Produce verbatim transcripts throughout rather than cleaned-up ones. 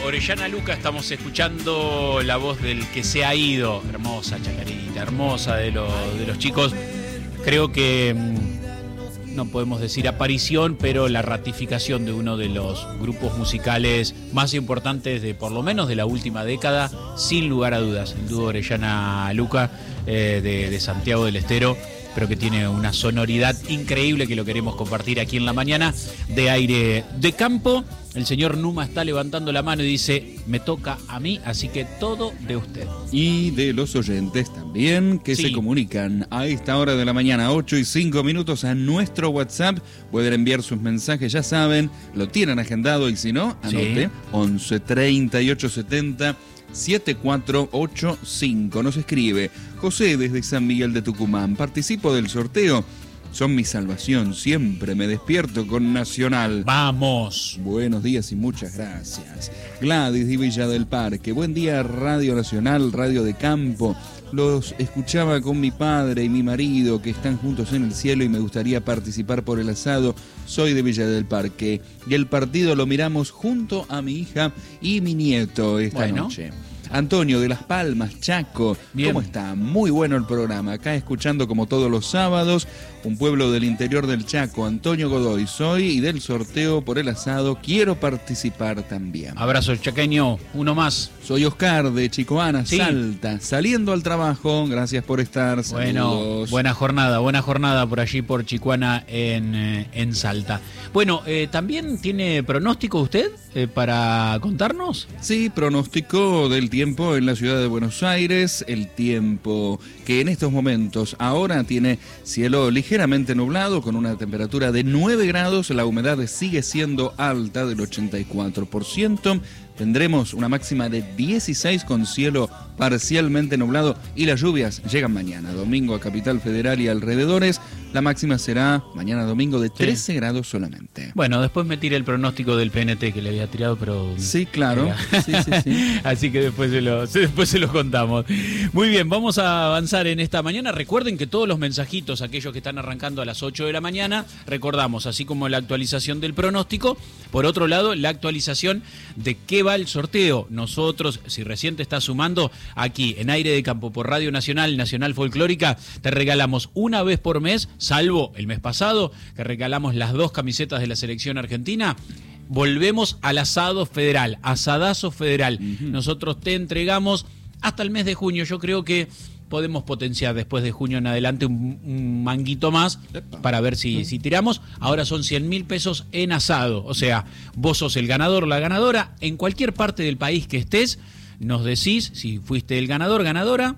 Orellana Luca, estamos escuchando la voz del que se ha ido. Hermosa chacarita, hermosa de, lo, de los chicos. Creo que no podemos decir aparición, pero la ratificación de uno de los grupos musicales más importantes de por lo menos de la última década, sin lugar a dudas. El dúo Orellana Luca eh, de, de Santiago del Estero, pero que tiene una sonoridad increíble que lo queremos compartir aquí en la mañana de Aire de Campo. El señor Numa está levantando la mano y dice, me toca a mí, así que todo de usted. Y de los oyentes también, que sí. Se comunican a esta hora de la mañana, ocho y cinco minutos, a nuestro WhatsApp. Pueden enviar sus mensajes, ya saben, lo tienen agendado y si no, anote, sí. once treinta y ocho setenta setenta y cuatro ochenta y cinco. Nos escribe José desde San Miguel de Tucumán. Participo del sorteo. Son mi salvación. Siempre me despierto con Nacional. ¡Vamos! Buenos días y muchas gracias. Gladys de Villa del Parque. Buen día, Radio Nacional, Radio de Campo. Los escuchaba con mi padre y mi marido que están juntos en el cielo y me gustaría participar por el asado. Soy de Villa del Parque y el partido lo miramos junto a mi hija y mi nieto esta bueno. noche. Antonio de Las Palmas, Chaco. Bien. ¿Cómo está? Muy bueno el programa. Acá escuchando como todos los sábados, un pueblo del interior del Chaco. Antonio Godoy soy y del sorteo por el asado quiero participar también. Abrazo chaqueño, uno más. Soy Oscar de Chicoana, sí. Salta, saliendo al trabajo. Gracias por estar. Saludos. Bueno, buena jornada, buena jornada por allí por Chicoana en, eh, en Salta. Bueno, eh, ¿también tiene pronóstico usted eh, para contarnos? Sí, pronóstico del tiempo en la ciudad de Buenos Aires. El tiempo que en estos momentos ahora tiene cielo ligeramente nublado con una temperatura de nueve grados. La humedad sigue siendo alta del ochenta y cuatro por ciento. Tendremos una máxima de dieciséis con cielo parcialmente nublado y las lluvias llegan mañana, domingo a Capital Federal y alrededores. La máxima será mañana domingo de trece sí. grados solamente. Bueno, después me tiré el pronóstico del P N T que le había tirado, pero... Sí, claro. Sí, sí, sí. Así que después se, lo, después se los contamos. Muy bien, vamos a avanzar en esta mañana. Recuerden que todos los mensajitos, aquellos que están arrancando a las ocho de la mañana, recordamos, así como la actualización del pronóstico, por otro lado, la actualización de qué va el sorteo. Nosotros, si recién te estás sumando, aquí en Aire de Campo por Radio Nacional, Nacional Folclórica, te regalamos una vez por mes, salvo el mes pasado, que regalamos las dos camisetas de la selección argentina. Volvemos al asado federal, asadazo federal. Uh-huh. Nosotros te entregamos hasta el mes de junio. Yo creo que podemos potenciar después de junio en adelante un, un manguito más para ver si, uh-huh. si tiramos. Ahora son cien mil pesos en asado. O sea, vos sos el ganador o la ganadora. En cualquier parte del país que estés, nos decís si fuiste el ganador, ganadora.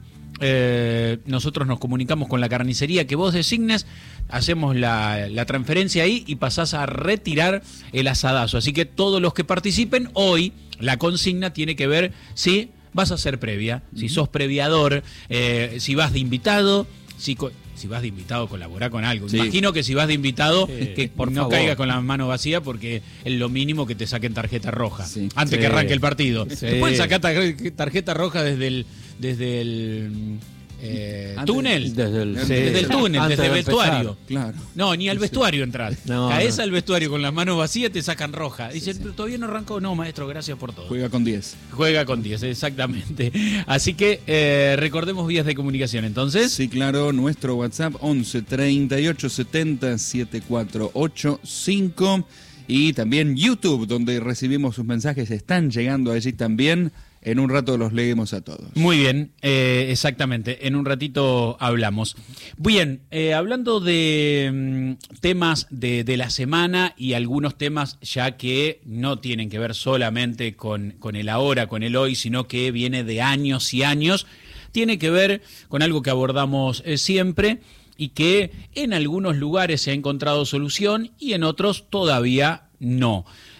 Eh, nosotros nos comunicamos con la carnicería que vos designes, hacemos la, la transferencia ahí y pasás a retirar el asadazo. Así que todos los que participen hoy, la consigna tiene que ver si vas a ser previa, uh-huh. si sos previador, eh, si vas de invitado, si... Si vas de invitado, colaborá con algo. Sí. Imagino que si vas de invitado, sí, que por no favor. caigas con la mano vacía, porque es lo mínimo que te saquen tarjeta roja. Sí. Antes sí. que arranque el partido. Sí. Te pueden sacar tarjeta roja desde el, desde el eh, Antes, túnel. Desde el, sí. desde el túnel, Antes desde el de vestuario. Claro. No, ni al vestuario entrar. No, Caes no. al vestuario con las manos vacías, te sacan roja. Dicen, sí, sí. todavía no arrancó. No, maestro, gracias por todo. Juega con diez. Juega con diez, exactamente. Así que eh, recordemos vías de comunicación, entonces. Sí, claro, nuestro WhatsApp once treinta y ocho setenta setenta y cuatro ochenta y cinco y también YouTube, donde recibimos sus mensajes, están llegando allí también. En un rato los leemos a todos. Muy bien, eh, exactamente. En un ratito hablamos. Bien, eh, hablando de mm, temas de, de la semana y algunos temas ya que no tienen que ver solamente con, con el ahora, con el hoy, sino que viene de años y años, tiene que ver con algo que abordamos eh, siempre y que en algunos lugares se ha encontrado solución y en otros todavía no.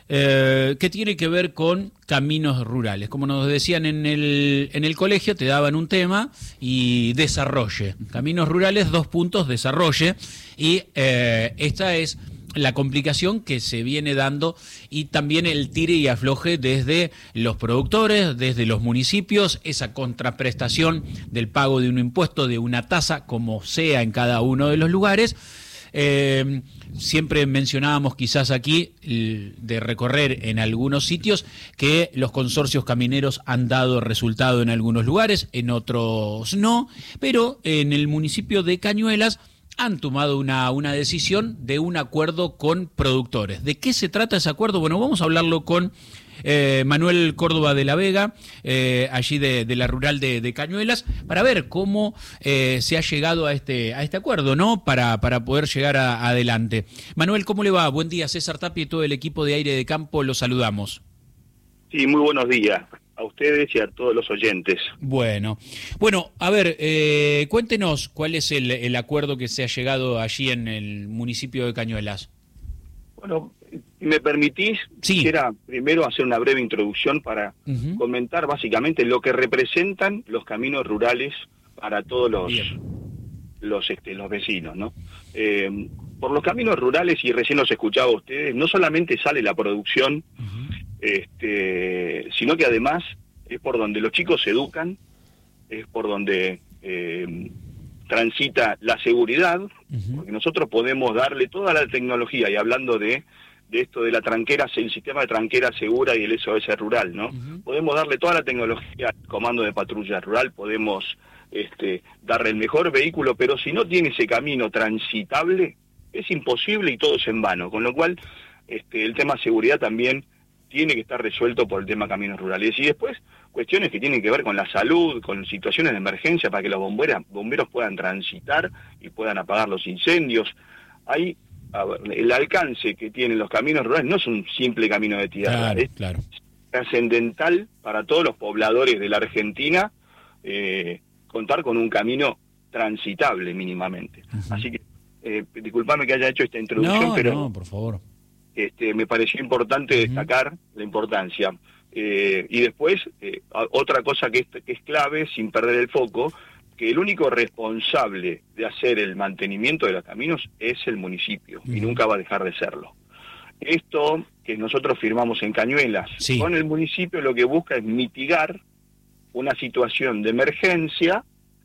Eh, que tiene que ver con caminos rurales. Como nos decían en el, en el colegio, te daban un tema y desarrolle. Caminos rurales, dos puntos, desarrolle. Y eh, esta es la complicación que se viene dando y también el tire y afloje desde los productores, desde los municipios, esa contraprestación del pago de un impuesto, de una tasa, como sea en cada uno de los lugares. Eh, siempre mencionábamos quizás aquí de recorrer en algunos sitios que los consorcios camineros han dado resultado en algunos lugares, en otros no, pero en el municipio de Cañuelas han tomado una, una decisión de un acuerdo con productores. ¿De qué se trata ese acuerdo? Bueno, vamos a hablarlo con eh, Manuel Córdoba de la Vega, eh, allí de, de la rural de, de Cañuelas, para ver cómo eh, se ha llegado a este, a este acuerdo, ¿no? Para, para poder llegar a, adelante. Manuel, ¿cómo le va? Buen día, César Tapia y todo el equipo de Aire de Campo, los saludamos. Sí, muy buenos días a ustedes y a todos los oyentes. Bueno, bueno, a ver, eh, cuéntenos cuál es el, el acuerdo que se ha llegado allí en el municipio de Cañuelas. Bueno, si me permitís, sí. quisiera primero hacer una breve introducción para uh-huh. comentar básicamente lo que representan los caminos rurales para todos los los, este, los vecinos, ¿no? Eh, por los caminos rurales, y recién los escuchaba a ustedes, no solamente sale la producción, uh-huh. este, sino que además es por donde los chicos se educan, es por donde eh, transita la seguridad, uh-huh. porque nosotros podemos darle toda la tecnología, y hablando de, de esto de la tranquera, el sistema de tranquera segura y el S O S rural, ¿no? Uh-huh. Podemos darle toda la tecnología al comando de patrulla rural, podemos este, darle el mejor vehículo, pero si no tiene ese camino transitable, es imposible y todo es en vano, con lo cual este, el tema seguridad también tiene que estar resuelto por el tema caminos rurales. Y después, cuestiones que tienen que ver con la salud, con situaciones de emergencia para que los bomberos, bomberos puedan transitar y puedan apagar los incendios. Hay, a ver, el alcance que tienen los caminos rurales no es un simple camino de tierra, claro, es claro. trascendental para todos los pobladores de la Argentina eh, contar con un camino transitable mínimamente. Uh-huh. Así que, eh, disculpame que haya hecho esta introducción, no, pero... No, por favor. Este, me pareció importante destacar uh-huh. la importancia. Eh, y después, eh, otra cosa que es, que es clave, sin perder el foco, que el único responsable de hacer el mantenimiento de los caminos es el municipio, uh-huh. y nunca va a dejar de serlo. Esto que nosotros firmamos en Cañuelas, sí. con el municipio lo que busca es mitigar una situación de emergencia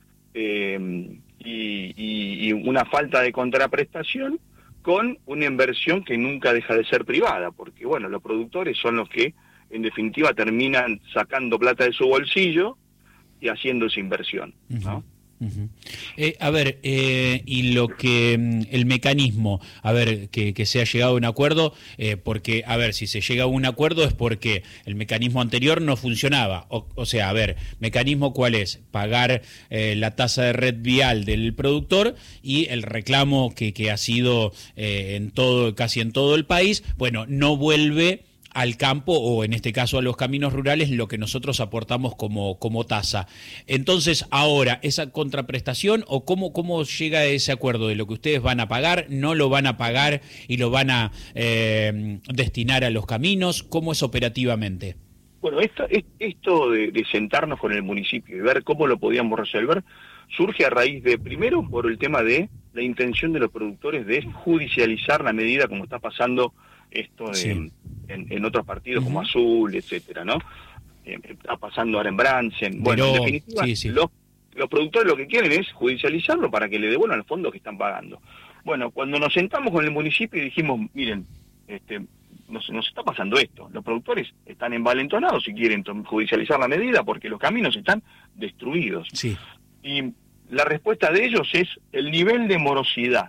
eh, y, y, y una falta de contraprestación, con una inversión que nunca deja de ser privada, porque bueno, los productores son los que en definitiva terminan sacando plata de su bolsillo y haciendo esa inversión, ¿no? Uh-huh. Uh-huh. Eh, a ver, eh, y lo que el mecanismo, a ver, que, que se ha llegado a un acuerdo, eh, porque, a ver, si se llega a un acuerdo es porque el mecanismo anterior no funcionaba, o, o sea, a ver, mecanismo cuál es, pagar eh, la tasa de red vial del productor y el reclamo que, que ha sido eh, en todo, casi en todo el país, bueno, no vuelve al campo o en este caso a los caminos rurales lo que nosotros aportamos como, como tasa. Entonces, ahora, ¿esa contraprestación o cómo, cómo llega a ese acuerdo de lo que ustedes van a pagar, no lo van a pagar y lo van a eh, destinar a los caminos? ¿Cómo es operativamente? Bueno, esto, esto de, de sentarnos con el municipio y ver cómo lo podíamos resolver surge a raíz de, primero, por el tema de la intención de los productores de judicializar la medida como está pasando esto de, sí. en, en otros partidos uh-huh. como Azul, etcétera, ¿no? Eh, está pasando ahora en Bransen. Bueno, Pero, en definitiva, sí, sí. Los, los productores lo que quieren es judicializarlo para que le devuelvan los fondos que están pagando. Bueno, cuando nos sentamos con el municipio y dijimos, miren, este, nos, nos está pasando esto, los productores están envalentonados y quieren judicializar la medida porque los caminos están destruidos. Sí. Y la respuesta de ellos es el nivel de morosidad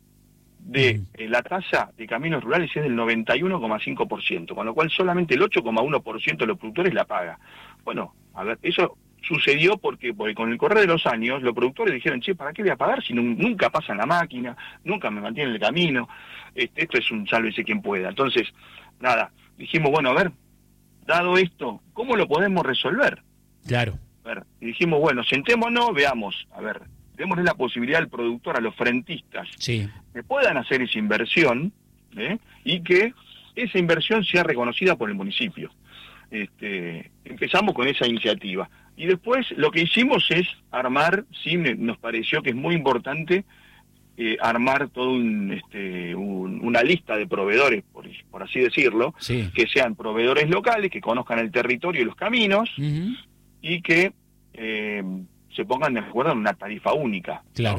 de uh-huh. eh, la tasa de caminos rurales es del noventa y uno coma cinco por ciento, con lo cual solamente el ocho coma uno por ciento de los productores la paga. Bueno, a ver, eso sucedió porque, porque con el correr de los años los productores dijeron, che, ¿para qué voy a pagar si no, nunca pasan la máquina, nunca me mantienen el camino? Este, esto es un sálvese quien pueda. Entonces, nada, dijimos, bueno, a ver, dado esto, ¿cómo lo podemos resolver? Claro. A ver, y dijimos, bueno, sentémonos, veamos, a ver, démosle la posibilidad al productor, a los frentistas, sí. que puedan hacer esa inversión, ¿eh? y que esa inversión sea reconocida por el municipio. Este, empezamos con esa iniciativa. Y después lo que hicimos es armar, sí, me, nos pareció que es muy importante eh, armar todo un, este, un, una lista de proveedores, por, por así decirlo, sí. que sean proveedores locales, que conozcan el territorio y los caminos, uh-huh. y que... Eh, se pongan de acuerdo en una tarifa única. Claro. ¿no?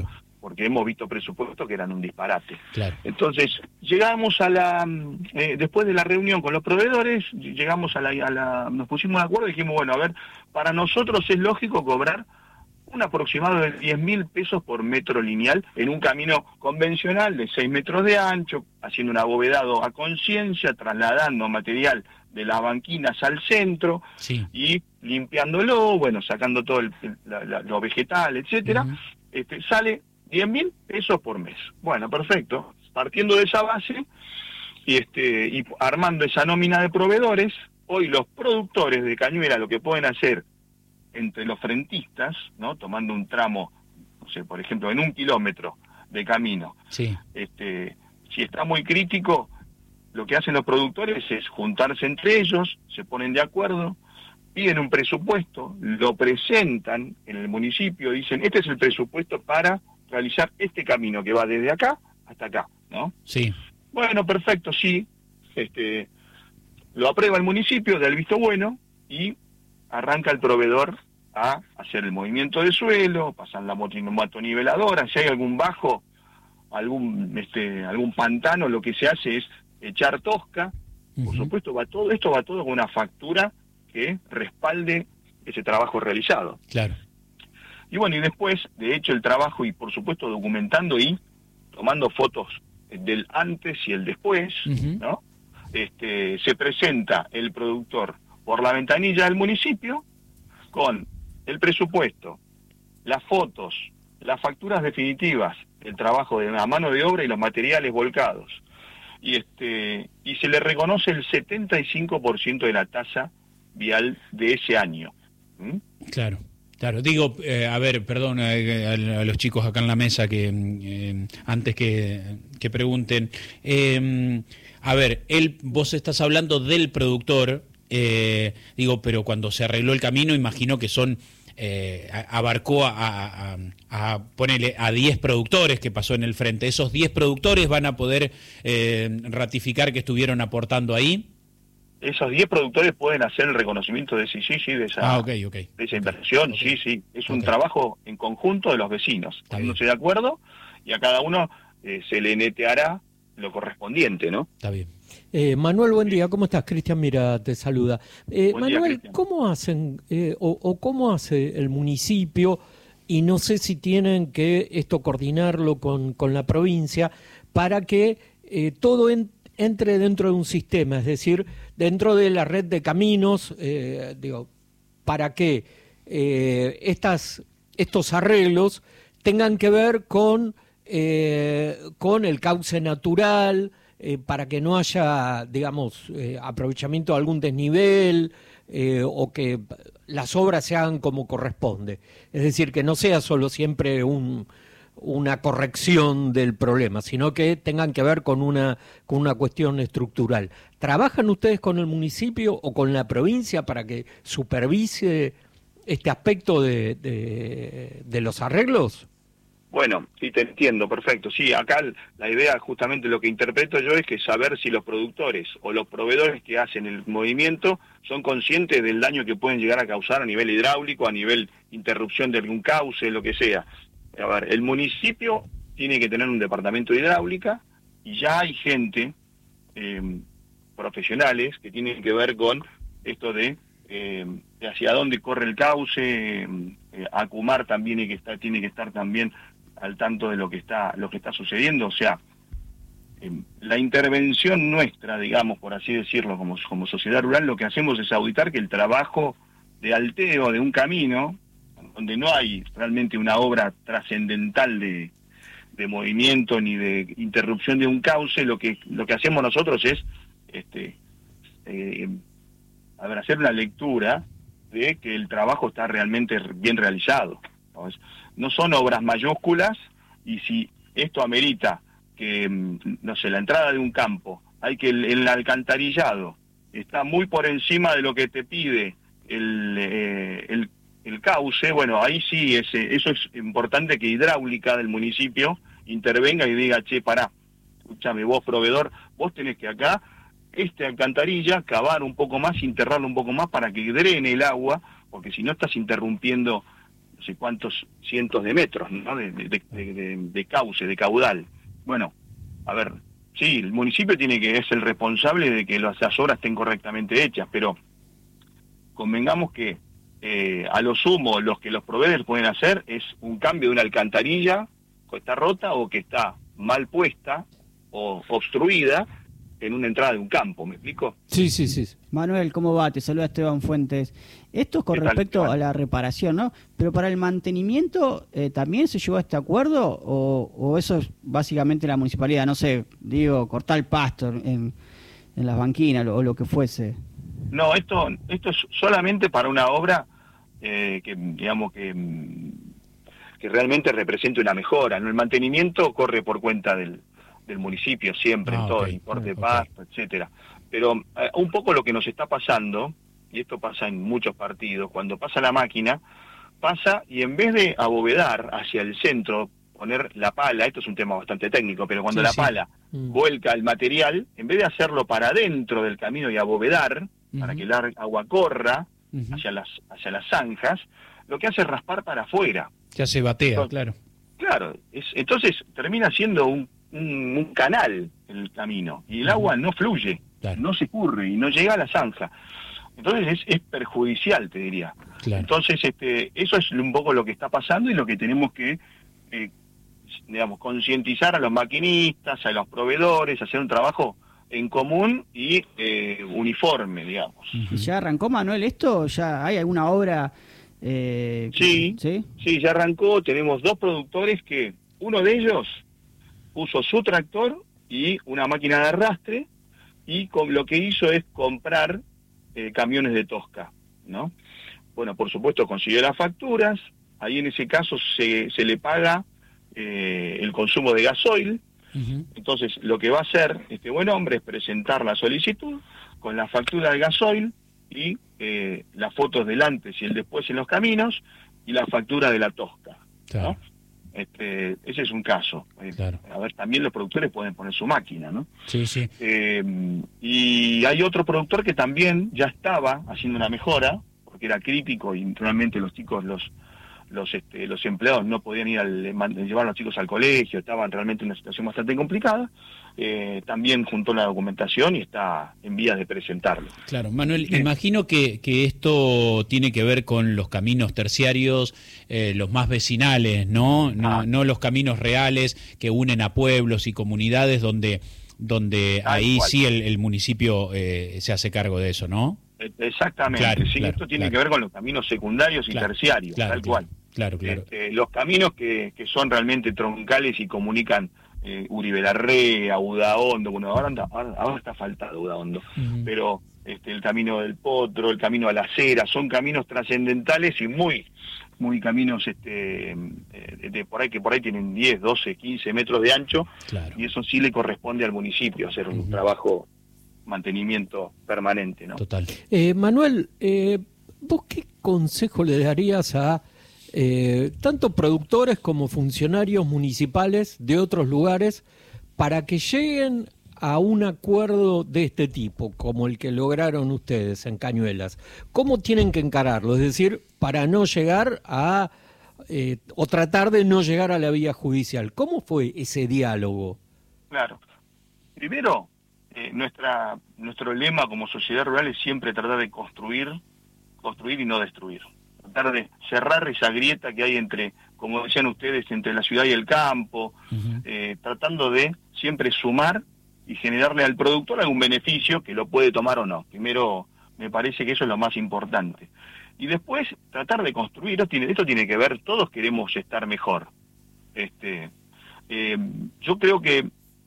porque hemos visto presupuestos que eran un disparate. Claro. Entonces, llegamos a la, eh, después de la reunión con los proveedores, llegamos a la, a la, nos pusimos de acuerdo y dijimos, bueno, a ver, para nosotros es lógico cobrar un aproximado de diez mil pesos por metro lineal en un camino convencional de seis metros de ancho, haciendo un abovedado a conciencia, trasladando material de las banquinas al centro, sí, y limpiándolo, bueno, sacando todo el, la, la, lo vegetal, etcétera, uh-huh. este, sale diez mil pesos por mes. Bueno, perfecto. Partiendo de esa base y, este, y armando esa nómina de proveedores, hoy los productores de cañuela lo que pueden hacer entre los frentistas, ¿no? Tomando un tramo, no sé, por ejemplo, en un kilómetro de camino, sí. este, si está muy crítico, lo que hacen los productores es juntarse entre ellos, se ponen de acuerdo, piden un presupuesto, lo presentan en el municipio, dicen, este es el presupuesto para realizar este camino que va desde acá hasta acá, ¿no? Sí. Bueno, perfecto, sí. Este, lo aprueba el municipio, da el visto bueno y arranca el proveedor a hacer el movimiento de suelo, pasan la motoniveladora, si hay algún bajo, algún este algún pantano, lo que se hace es echar tosca. Uh-huh. Por supuesto, va todo esto va todo con una factura que respalde ese trabajo realizado. Claro. Y bueno, y después, de hecho, el trabajo y por supuesto documentando y tomando fotos del antes y el después, uh-huh. ¿no? Este, se presenta el productor por la ventanilla del municipio con el presupuesto, las fotos, las facturas definitivas, el trabajo de la mano de obra y los materiales volcados. Y este y se le reconoce el setenta y cinco por ciento de la tasa vial de ese año. ¿Mm? Claro. Claro, digo, eh, a ver, perdón eh, a, a los chicos acá en la mesa que eh, antes que, que pregunten. Eh, a ver, él, vos estás hablando del productor, eh, digo, pero cuando se arregló el camino, imagino que son, eh, abarcó a, a, a, a ponerle a diez productores que pasó en el frente. ¿Esos diez productores van a poder eh, ratificar que estuvieron aportando ahí? Esos diez productores pueden hacer el reconocimiento de sí, sí, sí, de esa, ah, okay, okay. de esa inversión, okay. sí, sí. Es un okay. trabajo en conjunto de los vecinos, poniéndose de acuerdo, y a cada uno eh, se le neteará lo correspondiente, ¿no? Está bien. Eh, Manuel, buen día, ¿cómo estás? Cristian Mira te saluda. Eh, Manuel, día, ¿cómo hacen eh, o, o cómo hace el municipio, y no sé si tienen que esto coordinarlo con, con la provincia, para que eh, todo en, entre dentro de un sistema, es decir, dentro de la red de caminos, eh, digo, para que eh, estas, estos arreglos tengan que ver con, eh, con el cauce natural, eh, para que no haya, digamos, eh, aprovechamiento de algún desnivel, eh, o que las obras se hagan como corresponde. Es decir, que no sea solo siempre un... una corrección del problema, sino que tengan que ver con una con una cuestión estructural. ¿Trabajan ustedes con el municipio o con la provincia para que supervise este aspecto de, de, de los arreglos? Bueno, sí, te entiendo, perfecto. Sí, acá la idea, justamente lo que interpreto yo, es que saber si los productores o los proveedores que hacen el movimiento son conscientes del daño que pueden llegar a causar a nivel hidráulico, a nivel interrupción de algún cauce, lo que sea. A ver, el municipio tiene que tener un departamento de hidráulica y ya hay gente, eh, profesionales, que tienen que ver con esto de, eh, de hacia dónde corre el cauce. eh, Acumar también tiene que estar, tiene que estar también al tanto de lo que está, lo que está sucediendo. O sea, eh, la intervención nuestra, digamos, por así decirlo, como, como sociedad rural, lo que hacemos es auditar que el trabajo de alteo de un camino, donde no hay realmente una obra trascendental de, de movimiento ni de interrupción de un cauce, lo que lo que hacemos nosotros es este eh, a ver, hacer una lectura de que el trabajo está realmente bien realizado. Entonces, no son obras mayúsculas, y si esto amerita que, no sé, la entrada de un campo, hay que el, el alcantarillado está muy por encima de lo que te pide el, eh, el el cauce, bueno, ahí sí, ese, eso es importante, que hidráulica del municipio intervenga y diga, che, pará, escúchame, vos proveedor, vos tenés que acá, este alcantarilla, cavar un poco más, enterrarlo un poco más para que drene el agua, porque si no estás interrumpiendo no sé cuántos cientos de metros, ¿no? de, de, de, de, de cauce, de caudal. Bueno, a ver, sí, el municipio tiene que es el responsable de que las, las obras estén correctamente hechas, pero convengamos que eh, a lo sumo los que los proveedores pueden hacer es un cambio de una alcantarilla que está rota o que está mal puesta o obstruida en una entrada de un campo, ¿me explico? Sí, sí, sí. Manuel, ¿cómo va? Te saluda Esteban Fuentes. Esto es con respecto a la reparación, ¿no? Pero para el mantenimiento, eh, ¿también se llegó a este acuerdo? O, ¿O eso es básicamente la municipalidad? No sé, digo, cortar el pasto en, en las banquinas o lo que fuese. No, esto esto es solamente para una obra eh, que, digamos, que, que realmente represente una mejora, ¿no? El mantenimiento corre por cuenta del del municipio siempre, ah, en todo, okay. el importe de pasto, okay. etcétera. Pero eh, un poco lo que nos está pasando, y esto pasa en muchos partidos, cuando pasa la máquina, pasa y en vez de abovedar hacia el centro, poner la pala, esto es un tema bastante técnico, pero cuando sí, la sí. pala mm. vuelca el material, en vez de hacerlo para adentro del camino y abovedar, uh-huh. para que el agua corra uh-huh. hacia las hacia las zanjas, lo que hace es raspar para afuera. Ya se batea, entonces, claro. Claro, es, entonces termina siendo un Un, un canal en el camino y el uh-huh. agua no fluye, claro. no se escurre y no llega a la zanja. Entonces es, es perjudicial, te diría. Claro. Entonces este, eso es un poco lo que está pasando y lo que tenemos que, eh, digamos, concientizar a los maquinistas, a los proveedores, hacer un trabajo en común y eh, uniforme, digamos. Uh-huh. ¿Ya arrancó, Manuel, esto? ¿Ya hay alguna obra? Eh, sí, sí, sí, ya arrancó. Tenemos dos productores que, uno de ellos puso su tractor y una máquina de arrastre y con, lo que hizo es comprar eh, camiones de Tosca, ¿no? Bueno, por supuesto consiguió las facturas, ahí en ese caso se, se le paga eh, el consumo de gasoil, uh-huh. entonces lo que va a hacer este buen hombre es presentar la solicitud con la factura de gasoil y eh, las fotos del antes y el después en los caminos y la factura de la Tosca, claro. ¿no? Este, ese es un caso. Claro. A ver, también los productores pueden poner su máquina, ¿no? Sí, sí. Eh, y hay otro productor que también ya estaba haciendo una mejora, porque era crítico y realmente los chicos, los los este, los empleados no podían ir al, llevar a los chicos al colegio, estaban realmente en una situación bastante complicada. Eh, también juntó la documentación y está en vías de presentarlo. Claro, Manuel, sí. imagino que, que esto tiene que ver con los caminos terciarios, eh, los más vecinales, ¿no? No, ah. no los caminos reales que unen a pueblos y comunidades donde, donde ah, ahí igual. sí el, el municipio eh, se hace cargo de eso, ¿no? Exactamente, claro, sí, claro, esto tiene claro. que ver con los caminos secundarios y claro, terciarios, claro, tal claro, cual. Claro, claro. Este, los caminos que, que son realmente troncales y comunican eh, Uribe Larrea, Udaondo, bueno, ahora, anda, ahora, ahora está faltado Udaondo, uh-huh. pero este, el camino del Potro, el camino a la Acera, son caminos trascendentales y muy, muy caminos este, de, de por ahí que por ahí tienen diez, doce, quince metros de ancho, claro. y eso sí le corresponde al municipio hacer un uh-huh. trabajo, mantenimiento permanente, ¿no? Total. Eh, Manuel, eh, ¿vos qué consejo le darías a eh, tanto productores como funcionarios municipales de otros lugares para que lleguen a un acuerdo de este tipo, como el que lograron ustedes en Cañuelas? ¿Cómo tienen que encararlo? Es decir, para no llegar a, eh, o tratar de no llegar a la vía judicial. ¿Cómo fue ese diálogo? Claro. Primero, eh, nuestra nuestro lema como sociedad rural es siempre tratar de construir, construir y no destruir. Tratar de cerrar esa grieta que hay entre, como decían ustedes, entre la ciudad y el campo, uh-huh. eh, tratando de siempre sumar y generarle al productor algún beneficio que lo puede tomar o no. Primero, me parece que eso es lo más importante. Y después, tratar de construir, esto tiene, esto tiene que ver, todos queremos estar mejor. Este, eh, yo creo que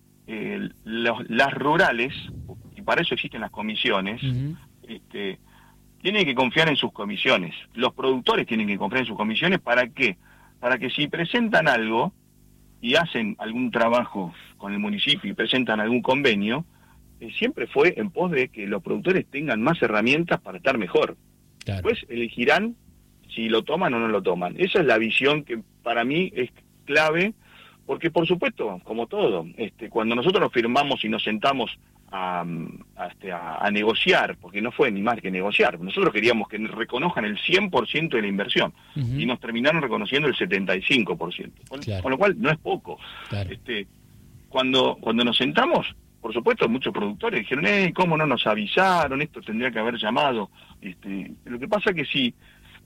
eh, los, las rurales, y para eso existen las comisiones, uh-huh. este, tienen que confiar en sus comisiones. Los productores tienen que confiar en sus comisiones. ¿Para qué? Para que si presentan algo y hacen algún trabajo con el municipio y presentan algún convenio, eh, siempre fue en pos de que los productores tengan más herramientas para estar mejor. Claro. Después elegirán si lo toman o no lo toman. Esa es la visión que para mí es clave, porque por supuesto, como todo, este, cuando nosotros nos firmamos y nos sentamos a, a, este, a, a negociar, porque no fue ni más que negociar. Nosotros queríamos que reconozcan el cien por ciento de la inversión, uh-huh. y nos terminaron reconociendo el setenta y cinco por ciento, con, claro. con lo cual no es poco. Claro. Este, cuando, cuando nos sentamos, por supuesto, muchos productores dijeron, eh, ¿cómo no nos avisaron? Esto tendría que haber llamado. Este, lo que pasa es que si,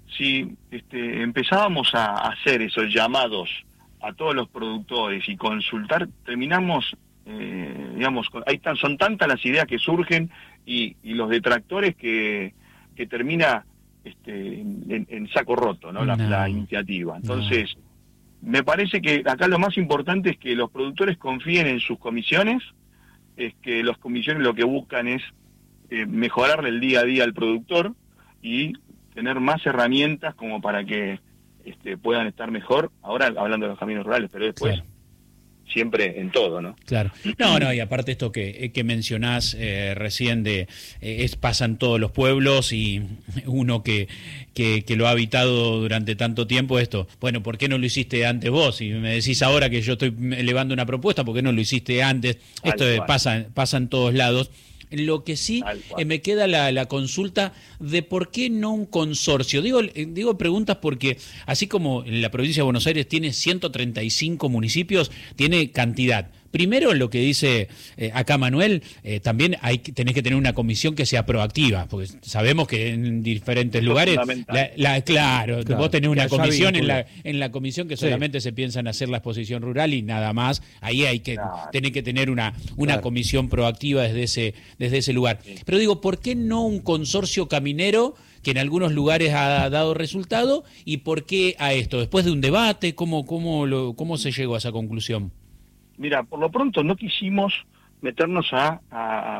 si este, empezábamos a hacer esos llamados a todos los productores y consultar, terminamos... Eh, digamos, hay tan, son tantas las ideas que surgen y, y los detractores que, que termina este, en, en saco roto, ¿no? La, no. la iniciativa. Entonces, no. me parece que acá lo más importante es que los productores confíen en sus comisiones, es que las comisiones lo que buscan es eh, mejorarle el día a día al productor y tener más herramientas como para que este, puedan estar mejor, ahora hablando de los caminos rurales, pero después... Claro. Siempre en todo, ¿no? Claro. No, no, y aparte esto que, que mencionás eh, recién de eh, es pasa en todos los pueblos y uno que, que, que lo ha habitado durante tanto tiempo esto, bueno, ¿por qué no lo hiciste antes vos? Y me decís ahora que yo estoy elevando una propuesta, ¿por qué no lo hiciste antes? Esto de, pasa, pasa en todos lados. Lo que sí eh, me queda la, la consulta de por qué no un consorcio. Digo, digo preguntas porque así como en la provincia de Buenos Aires tiene ciento treinta y cinco municipios, tiene cantidad. Primero, lo que dice eh, acá Manuel, eh, también hay tenés que tener una comisión que sea proactiva, porque sabemos que en diferentes Eso lugares, la, la, claro, claro, vos tenés una comisión en la, en la comisión que solamente sí. se piensa en hacer la exposición rural y nada más, ahí hay que claro. tener que tener una, una claro. comisión proactiva desde ese, desde ese lugar. Sí. Pero digo, ¿por qué no un consorcio caminero que en algunos lugares ha dado resultado y por qué a esto? Después de un debate, ¿cómo, cómo, lo, cómo se llegó a esa conclusión? Mira, por lo pronto no quisimos meternos a, a,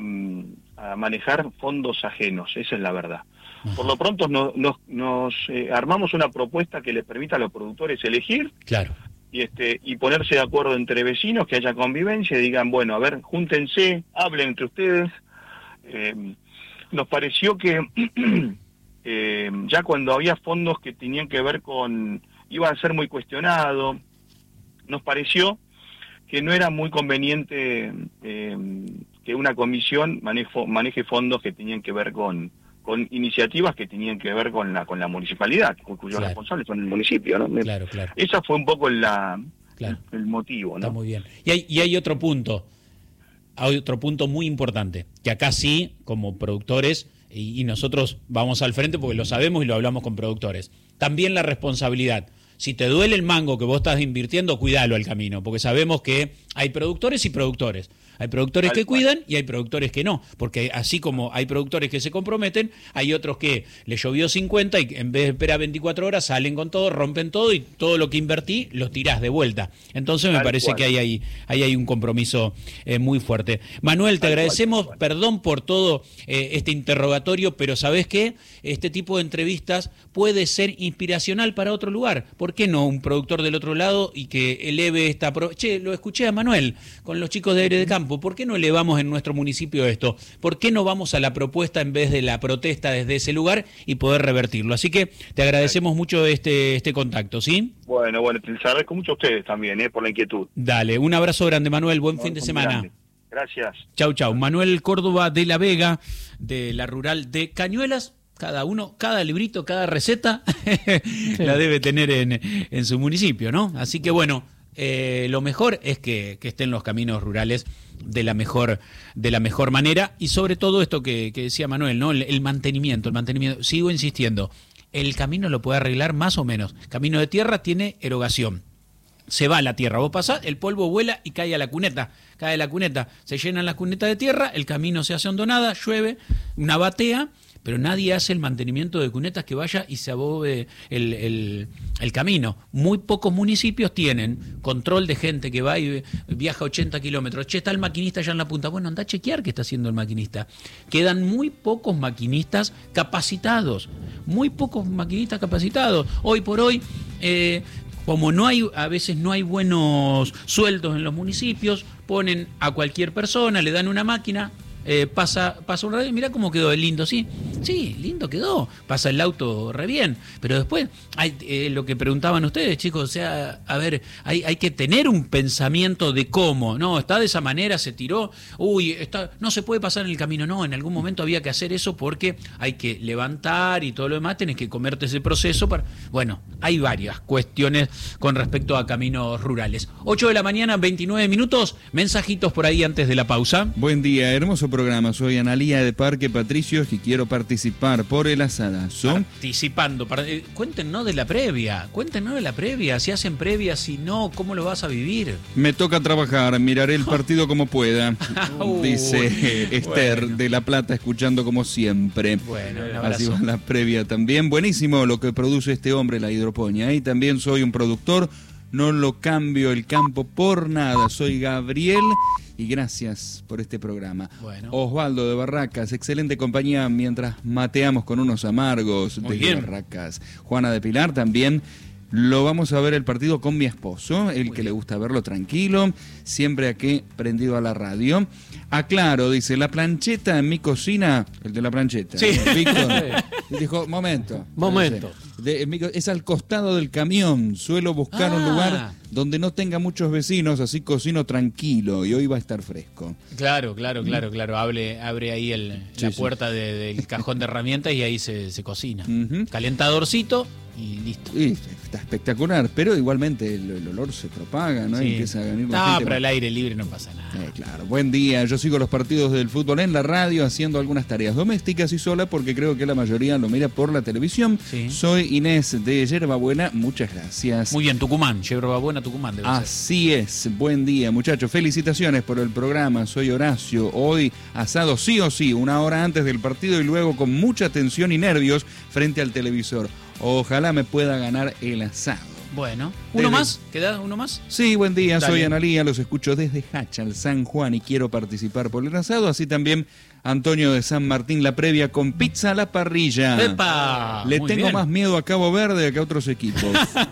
a manejar fondos ajenos, esa es la verdad. Ajá. Por lo pronto no, nos, nos eh, armamos una propuesta que les permita a los productores elegir claro. y, este, y ponerse de acuerdo entre vecinos, que haya convivencia y digan, bueno, a ver, júntense, hablen entre ustedes. Eh, nos pareció que eh, ya cuando había fondos que tenían que ver con, iba a ser muy cuestionado, nos pareció que no era muy conveniente eh, que una comisión manejo, maneje fondos que tenían que ver con, con iniciativas que tenían que ver con la con la municipalidad, cuyos claro. responsables son el municipio, ¿no? Claro, claro. Esa fue un poco la, claro. el, el motivo, ¿no? Está muy bien. Y hay, y hay otro punto, hay otro punto muy importante, que acá sí, como productores, y, y nosotros vamos al frente porque lo sabemos y lo hablamos con productores, también la responsabilidad. Si te duele el mango que vos estás invirtiendo, cuidalo al camino, porque sabemos que hay productores y productores. Hay productores que cuidan y hay productores que no, porque así como hay productores que se comprometen, hay otros que les llovió cincuenta y en vez de esperar veinticuatro horas salen con todo, rompen todo y todo lo que invertí lo tirás de vuelta. Entonces me parece que hay ahí hay, hay un compromiso eh, muy fuerte. Manuel, te agradecemos, perdón por todo eh, este interrogatorio, pero ¿sabés qué? Este tipo de entrevistas puede ser inspiracional para otro lugar. ¿Por qué no un productor del otro lado y que eleve esta... Pro... Che, lo escuché a Manuel con los chicos de Aire de Campo. ¿Por qué no elevamos en nuestro municipio esto? ¿Por qué no vamos a la propuesta en vez de la protesta desde ese lugar y poder revertirlo? Así que te agradecemos mucho este este contacto, ¿sí? Bueno, bueno, les agradezco mucho a ustedes también, ¿eh? por la inquietud. Dale, un abrazo grande, Manuel, buen no, fin de semana. Grande. Gracias. Chau, chau. Manuel Córdoba de La Vega, de la rural de Cañuelas. Cada uno, cada librito, cada receta sí. la debe tener en, en su municipio, ¿no? Así que bueno, eh, lo mejor es que, que estén los caminos rurales de la mejor de la mejor manera y sobre todo esto que, que decía Manuel, ¿no? El, el mantenimiento, el mantenimiento. Sigo insistiendo, el camino lo puede arreglar más o menos. Camino de tierra tiene erogación. Se va la tierra, vos pasás, el polvo vuela y cae a la cuneta, cae a la cuneta, se llenan las cunetas de tierra, el camino se hace hondonada, llueve, una batea, pero nadie hace el mantenimiento de cunetas que vaya y se abobe el, el, el camino. Muy pocos municipios tienen control de gente que va y viaja ochenta kilómetros. Che, está el maquinista allá en la punta. Bueno, anda a chequear qué está haciendo el maquinista. Quedan muy pocos maquinistas capacitados, muy pocos maquinistas capacitados. Hoy por hoy... Eh, Como no hay, a veces no hay buenos sueldos en los municipios, ponen a cualquier persona, le dan una máquina, eh, pasa, pasa un radio, mirá cómo quedó lindo, sí, sí, lindo quedó, pasa el auto re bien, pero después, hay eh, lo que preguntaban ustedes, chicos, o sea, a ver, hay, hay que tener un pensamiento de cómo, no, está de esa manera, se tiró, uy, está, no se puede pasar en el camino, no, en algún momento había que hacer eso porque hay que levantar y todo lo demás, tenés que comerte ese proceso para, bueno, hay varias cuestiones con respecto a caminos rurales. ocho de la mañana, veintinueve minutos, mensajitos por ahí antes de la pausa. Buen día, hermoso programa. Soy Analía de Parque Patricios y quiero participar por el asadazo. Participando. Para, eh, cuéntenos de la previa, cuéntenos de la previa, si hacen previa, si no, ¿cómo lo vas a vivir? Me toca trabajar, miraré el partido como pueda, dice Esther bueno. de La Plata, escuchando como siempre. Bueno, un así va la previa también. Buenísimo lo que produce este hombre, la hidroponía. Y también soy un productor, no lo cambio el campo por nada. Soy Gabriel y gracias por este programa. Bueno. Osvaldo de Barracas, excelente compañía mientras mateamos con unos amargos Muy de bien. Barracas. Juana de Pilar también. Lo vamos a ver el partido con mi esposo, el Muy que bien. le gusta verlo tranquilo, siempre aquí prendido a la radio. Aclaro, dice, la plancheta en mi cocina, el de la plancheta, sí. Víctor, dijo, momento. Momento. De, es al costado del camión, suelo buscar ah. un lugar donde no tenga muchos vecinos, así cocino tranquilo y hoy va a estar fresco. Claro, claro, claro, claro, abre, abre ahí el, sí, la puerta sí. de, del cajón de herramientas y ahí se, se cocina. Uh-huh. Calentadorcito. Y listo. Y está espectacular, pero igualmente el, el olor se propaga, ¿no? Sí. Y empieza a venir no, la gente. pero al aire libre no pasa nada. Eh, claro. Buen día, yo sigo los partidos del fútbol en la radio haciendo algunas tareas domésticas y sola porque creo que la mayoría lo mira por la televisión. Sí. Soy Inés de Yerbabuena, muchas gracias. Muy bien, Tucumán, Yerbabuena, Tucumán. Debe Así ser. es, buen día muchachos, felicitaciones por el programa, soy Horacio, hoy asado sí o sí, una hora antes del partido y luego con mucha tensión y nervios frente al televisor. Ojalá me pueda ganar el asado. Bueno, ¿uno desde... más? ¿Queda uno más? Sí, buen día, Dale. Soy Analía, los escucho desde Hachal, San Juan y quiero participar por el asado, así también Antonio de San Martín, la previa con pizza a la parrilla. ¡Epa! Le Muy tengo bien. más miedo a Cabo Verde que a otros equipos.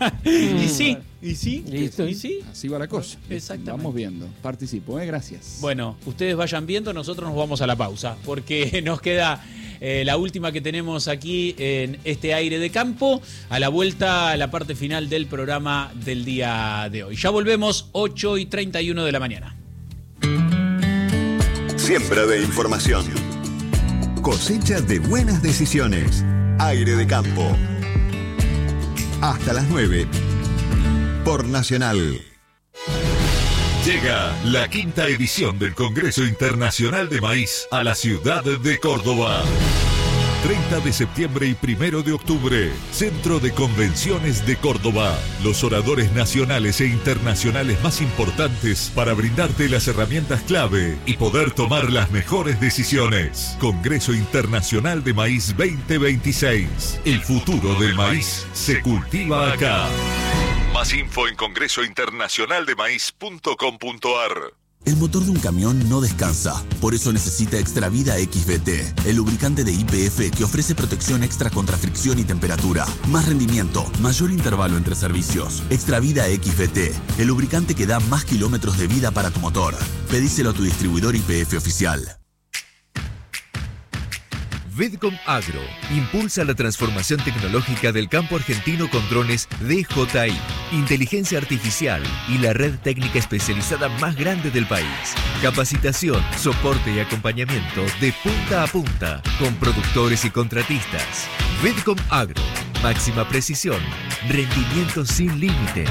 ¿Y sí? ¿Y sí? ¿Listo? ¿Y sí? Así va la cosa. Exactamente. Vamos viendo. Participo, ¿eh? Gracias. Bueno, ustedes vayan viendo, nosotros nos vamos a la pausa, porque nos queda eh, la última que tenemos aquí en este aire de campo, a la vuelta a la parte final del programa del día de hoy. Ya volvemos, ocho y treinta y uno de la mañana. Siembra de información. Cosecha de buenas decisiones. Aire de campo. Hasta las nueve. Por Nacional. Llega la quinta edición del Congreso Internacional de Maíz a la ciudad de Córdoba. treinta de septiembre y primero de octubre, Centro de Convenciones de Córdoba. Los oradores nacionales e internacionales más importantes para brindarte las herramientas clave y poder tomar las mejores decisiones. Congreso Internacional de Maíz veinte veintiséis. El futuro del maíz se cultiva acá. Más info en congreso internacional de maíz punto com punto a r. El motor de un camión no descansa, por eso necesita Extravida X V T, el lubricante de Y P F que ofrece protección extra contra fricción y temperatura, más rendimiento, mayor intervalo entre servicios. Extravida X V T, el lubricante que da más kilómetros de vida para tu motor. Pedíselo a tu distribuidor Y P F oficial. Vedcom Agro impulsa la transformación tecnológica del campo argentino con drones D J I, inteligencia artificial y la red técnica especializada más grande del país. Capacitación, soporte y acompañamiento de punta a punta con productores y contratistas. Vedcom Agro, máxima precisión, rendimiento sin límites.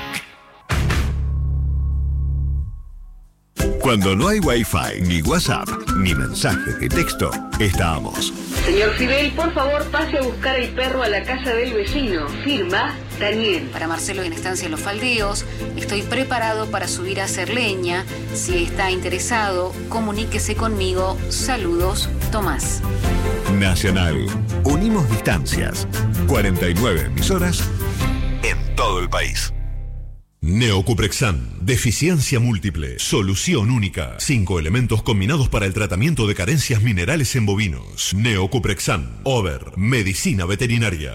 Cuando no hay Wi-Fi, ni WhatsApp, ni mensajes de texto, estamos. Señor Fidel, por favor, pase a buscar el perro a la casa del vecino. Firma, Daniel. Para Marcelo en Estancia Los Faldeos, estoy preparado para subir a hacer leña. Si está interesado, comuníquese conmigo. Saludos, Tomás. Nacional. Unimos distancias. cuarenta y nueve emisoras en todo el país. Neocuprexan, deficiencia múltiple, solución única. Cinco elementos combinados para el tratamiento de carencias minerales en bovinos. Neocuprexan, Over, medicina veterinaria.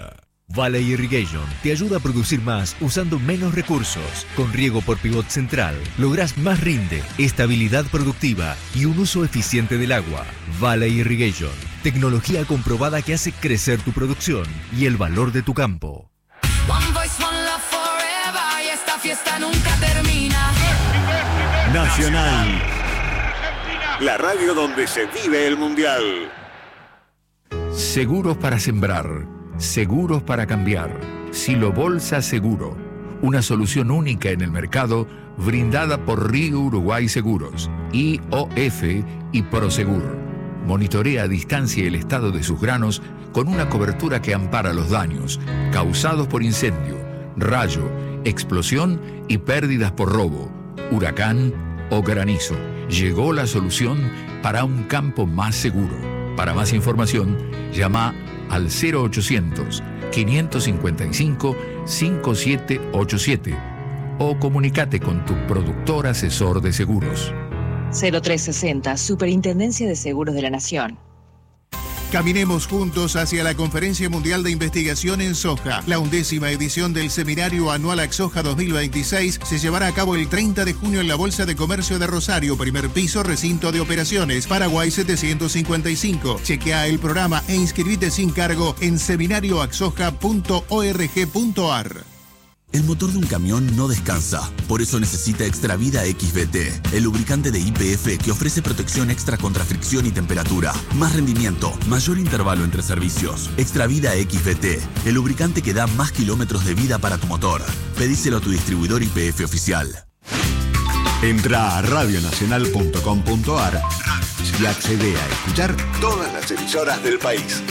Valley Irrigation te ayuda a producir más usando menos recursos. Con riego por pivot central lográs más rinde, estabilidad productiva y un uso eficiente del agua. Valley Irrigation, tecnología comprobada que hace crecer tu producción y el valor de tu campo. One voice, one love forever, y esta fiesta nunca termina. Nacional, la radio donde se vive el mundial. Seguros para sembrar, seguros para cambiar. Silo Bolsa Seguro, una solución única en el mercado brindada por Río Uruguay Seguros, I O F y Prosegur. Monitorea a distancia el estado de sus granos con una cobertura que ampara los daños causados por incendio, rayo, explosión y pérdidas por robo, huracán o granizo. Llegó la solución para un campo más seguro. Para más información, llama al cero ochocientos, quinientos cincuenta y cinco, cincuenta y siete ochenta y siete o comunícate con tu productor asesor de seguros. cero tres sesenta, Superintendencia de Seguros de la Nación. Caminemos juntos hacia la Conferencia Mundial de Investigación en Soja. La undécima edición del Seminario Anual AXOJA dos mil veintiséis se llevará a cabo el treinta de junio en la Bolsa de Comercio de Rosario, primer piso, recinto de operaciones, Paraguay setecientos cincuenta y cinco. Chequea el programa e inscribite sin cargo en seminario axoja punto org punto ar. El motor de un camión no descansa, por eso necesita Extravida X V T, el lubricante de I P F que ofrece protección extra contra fricción y temperatura, más rendimiento, mayor intervalo entre servicios. Extravida X V T, el lubricante que da más kilómetros de vida para tu motor. Pedíselo a tu distribuidor I P F oficial. Entra a radio nacional punto com punto ar y accede a escuchar todas las emisoras del país.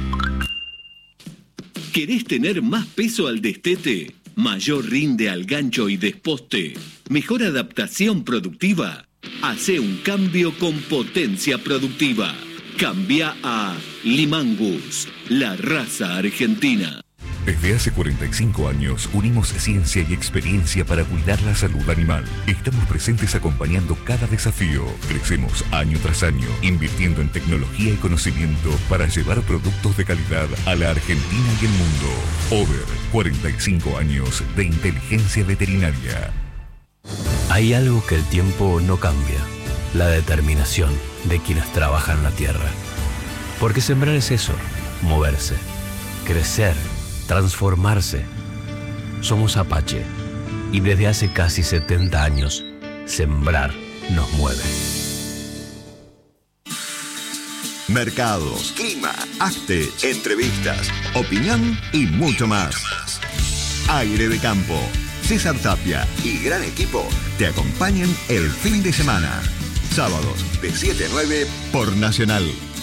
¿Querés tener más peso al destete? ¿Mayor rinde al gancho y desposte? ¿Mejor adaptación productiva? Hace un cambio con potencia productiva. Cambia a Limangus, la raza argentina. Desde hace cuarenta y cinco años unimos ciencia y experiencia para cuidar la salud animal. Estamos presentes acompañando cada desafío. Crecemos año tras año, invirtiendo en tecnología y conocimiento para llevar productos de calidad a la Argentina y el mundo. Over, cuarenta y cinco años de inteligencia veterinaria. Hay algo que el tiempo no cambia: la determinación de quienes trabajan la tierra. Porque sembrar es eso, moverse, crecer, transformarse. Somos Apache y desde hace casi setenta años, sembrar nos mueve. Mercados, clima, arte, entrevistas, opinión y mucho más. Aire de Campo. César Tapia y gran equipo te acompañan el fin de semana. Sábados de siete a nueve por Nacional.